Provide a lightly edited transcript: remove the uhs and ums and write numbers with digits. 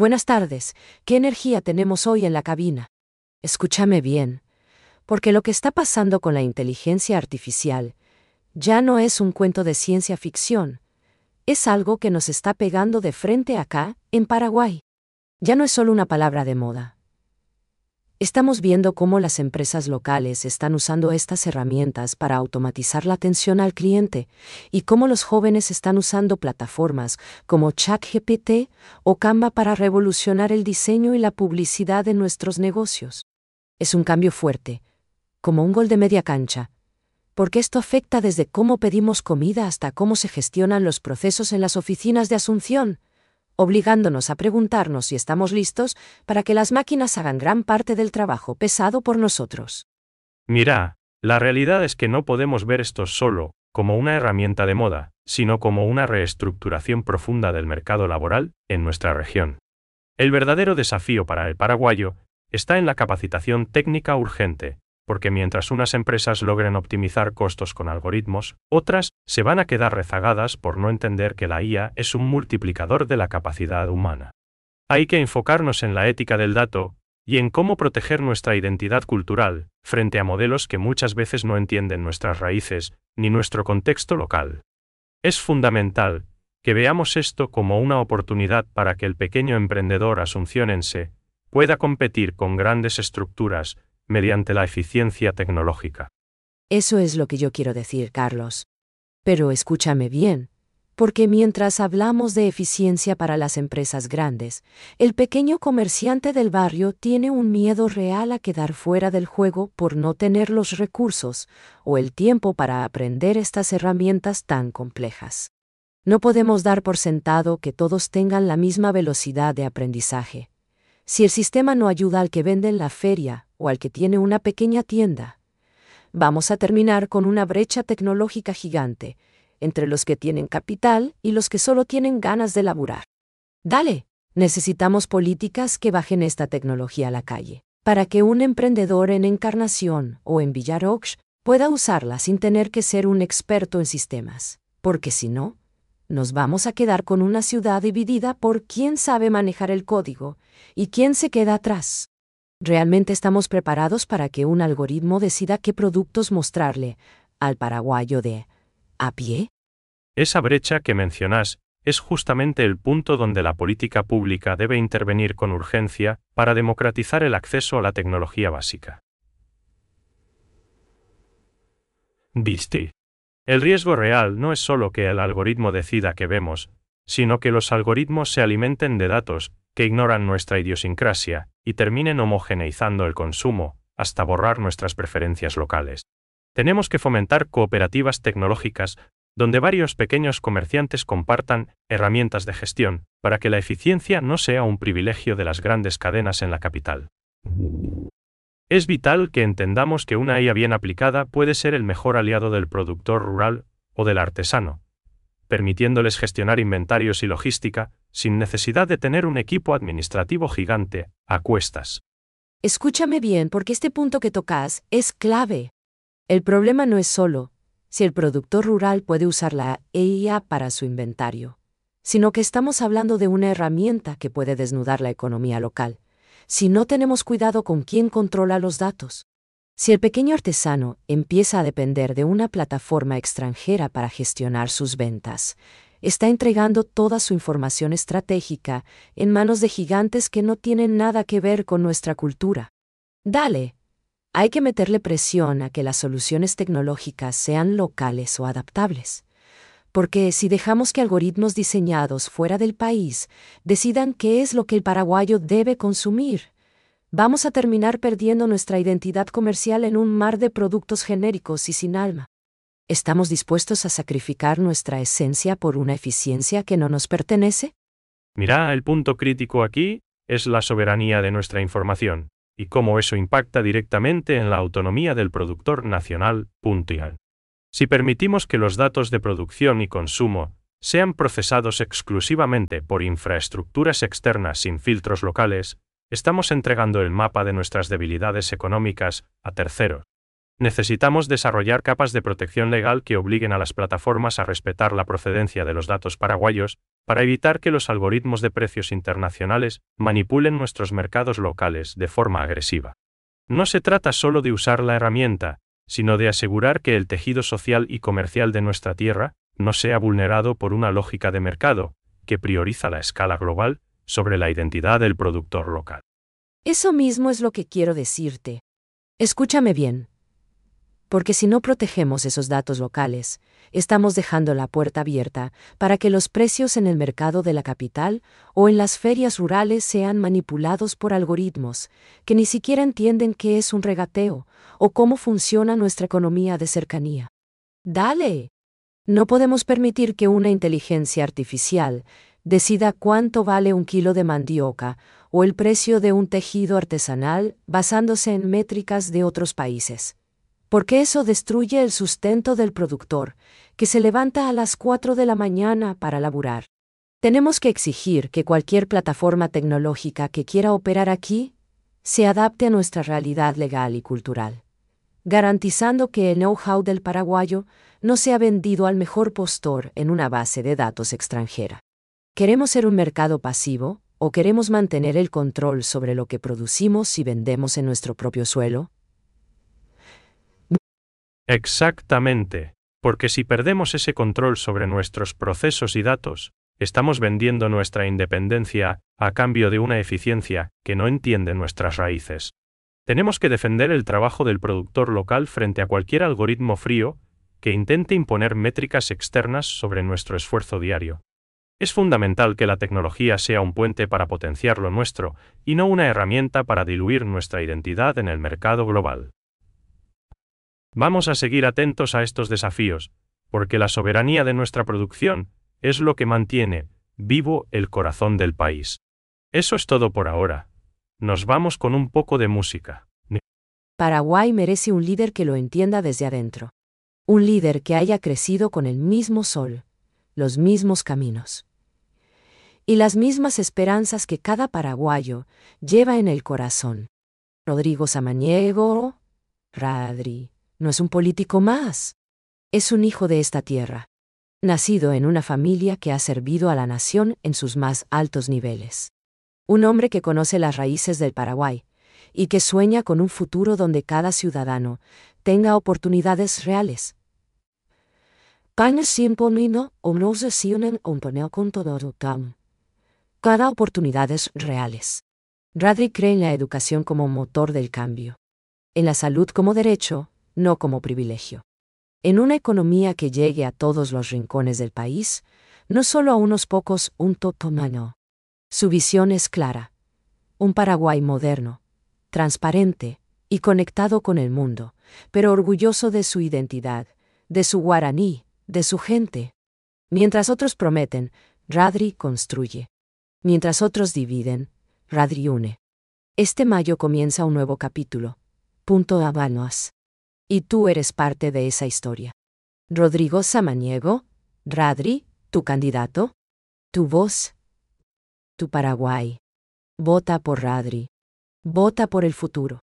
Buenas tardes. ¿Qué energía tenemos hoy en la cabina? Escúchame bien, porque lo que está pasando con la inteligencia artificial ya no es un cuento de ciencia ficción. Es algo que nos está pegando de frente acá, en Paraguay. Ya no es solo una palabra de moda. Estamos viendo cómo las empresas locales están usando estas herramientas para automatizar la atención al cliente y cómo los jóvenes están usando plataformas como ChatGPT o Canva para revolucionar el diseño y la publicidad de nuestros negocios. Es un cambio fuerte, como un gol de media cancha, porque esto afecta desde cómo pedimos comida hasta cómo se gestionan los procesos en las oficinas de Asunción, obligándonos a preguntarnos si estamos listos para que las máquinas hagan gran parte del trabajo pesado por nosotros. Mira, la realidad es que no podemos ver esto solo como una herramienta de moda, sino como una reestructuración profunda del mercado laboral en nuestra región. El verdadero desafío para el paraguayo está en la capacitación técnica urgente, porque mientras unas empresas logren optimizar costos con algoritmos, otras se van a quedar rezagadas por no entender que la IA es un multiplicador de la capacidad humana. Hay que enfocarnos en la ética del dato y en cómo proteger nuestra identidad cultural frente a modelos que muchas veces no entienden nuestras raíces ni nuestro contexto local. Es fundamental que veamos esto como una oportunidad para que el pequeño emprendedor asuncionense pueda competir con grandes estructuras mediante la eficiencia tecnológica. Eso es lo que yo quiero decir, Carlos. Pero escúchame bien, porque mientras hablamos de eficiencia para las empresas grandes, el pequeño comerciante del barrio tiene un miedo real a quedar fuera del juego por no tener los recursos o el tiempo para aprender estas herramientas tan complejas. No podemos dar por sentado que todos tengan la misma velocidad de aprendizaje. Si el sistema no ayuda al que vende en la feria o al que tiene una pequeña tienda, vamos a terminar con una brecha tecnológica gigante entre los que tienen capital y los que solo tienen ganas de laburar. Dale, necesitamos políticas que bajen esta tecnología a la calle, para que un emprendedor en Encarnación o en Villarox pueda usarla sin tener que ser un experto en sistemas, porque si no, nos vamos a quedar con una ciudad dividida por quién sabe manejar el código y quién se queda atrás. ¿Realmente estamos preparados para que un algoritmo decida qué productos mostrarle al paraguayo de a pie? Esa brecha que mencionas es justamente el punto donde la política pública debe intervenir con urgencia para democratizar el acceso a la tecnología básica. ¿Viste? El riesgo real no es solo que el algoritmo decida qué vemos, sino que los algoritmos se alimenten de datos que ignoran nuestra idiosincrasia y terminen homogeneizando el consumo hasta borrar nuestras preferencias locales. Tenemos que fomentar cooperativas tecnológicas donde varios pequeños comerciantes compartan herramientas de gestión para que la eficiencia no sea un privilegio de las grandes cadenas en la capital. Es vital que entendamos que una IA bien aplicada puede ser el mejor aliado del productor rural o del artesano, permitiéndoles gestionar inventarios y logística sin necesidad de tener un equipo administrativo gigante a cuestas. Escúchame bien, porque este punto que tocas es clave. El problema no es solo si el productor rural puede usar la IA para su inventario, sino que estamos hablando de una herramienta que puede desnudar la economía local, si no tenemos cuidado con quién controla los datos. Si el pequeño artesano empieza a depender de una plataforma extranjera para gestionar sus ventas, está entregando toda su información estratégica en manos de gigantes que no tienen nada que ver con nuestra cultura. Dale. Hay que meterle presión a que las soluciones tecnológicas sean locales o adaptables. Porque si dejamos que algoritmos diseñados fuera del país decidan qué es lo que el paraguayo debe consumir, vamos a terminar perdiendo nuestra identidad comercial en un mar de productos genéricos y sin alma. ¿Estamos dispuestos a sacrificar nuestra esencia por una eficiencia que no nos pertenece? Mira, el punto crítico aquí es la soberanía de nuestra información y cómo eso impacta directamente en la autonomía del productor nacional. Si permitimos que los datos de producción y consumo sean procesados exclusivamente por infraestructuras externas sin filtros locales, estamos entregando el mapa de nuestras debilidades económicas a terceros. Necesitamos desarrollar capas de protección legal que obliguen a las plataformas a respetar la procedencia de los datos paraguayos para evitar que los algoritmos de precios internacionales manipulen nuestros mercados locales de forma agresiva. No se trata solo de usar la herramienta, sino de asegurar que el tejido social y comercial de nuestra tierra no sea vulnerado por una lógica de mercado que prioriza la escala global sobre la identidad del productor local. Eso mismo es lo que quiero decirte. Escúchame bien. Porque si no protegemos esos datos locales, estamos dejando la puerta abierta para que los precios en el mercado de la capital o en las ferias rurales sean manipulados por algoritmos que ni siquiera entienden qué es un regateo o cómo funciona nuestra economía de cercanía. ¡Dale! No podemos permitir que una inteligencia artificial decida cuánto vale un kilo de mandioca o el precio de un tejido artesanal basándose en métricas de otros países. Porque eso destruye el sustento del productor, que se levanta a las 4 de la mañana para laburar. Tenemos que exigir que cualquier plataforma tecnológica que quiera operar aquí se adapte a nuestra realidad legal y cultural, garantizando que el know-how del paraguayo no sea vendido al mejor postor en una base de datos extranjera. ¿Queremos ser un mercado pasivo o queremos mantener el control sobre lo que producimos y vendemos en nuestro propio suelo? Exactamente, porque si perdemos ese control sobre nuestros procesos y datos, estamos vendiendo nuestra independencia a cambio de una eficiencia que no entiende nuestras raíces. Tenemos que defender el trabajo del productor local frente a cualquier algoritmo frío que intente imponer métricas externas sobre nuestro esfuerzo diario. Es fundamental que la tecnología sea un puente para potenciar lo nuestro y no una herramienta para diluir nuestra identidad en el mercado global. Vamos a seguir atentos a estos desafíos, porque la soberanía de nuestra producción es lo que mantiene vivo el corazón del país. Eso es todo por ahora. Nos vamos con un poco de música. Paraguay merece un líder que lo entienda desde adentro. Un líder que haya crecido con el mismo sol, los mismos caminos y las mismas esperanzas que cada paraguayo lleva en el corazón. Rodrigo Samaniego, Radri, no es un político más. Es un hijo de esta tierra, nacido en una familia que ha servido a la nación en sus más altos niveles. Un hombre que conoce las raíces del Paraguay y que sueña con un futuro donde cada ciudadano tenga oportunidades reales. Cada oportunidades reales. Radri cree en la educación como motor del cambio, en la salud como derecho, no como privilegio. En una economía que llegue a todos los rincones del país, no solo a unos pocos, un totomano. Su visión es clara. Un Paraguay moderno, transparente y conectado con el mundo, pero orgulloso de su identidad, de su guaraní, de su gente. Mientras otros prometen, Radri construye. Mientras otros dividen, Radri une. Este mayo comienza un nuevo capítulo. Habanos. Y tú eres parte de esa historia. Rodrigo Samaniego, Radri, tu candidato, tu voz, tu Paraguay. Vota por Radri. Vota por el futuro.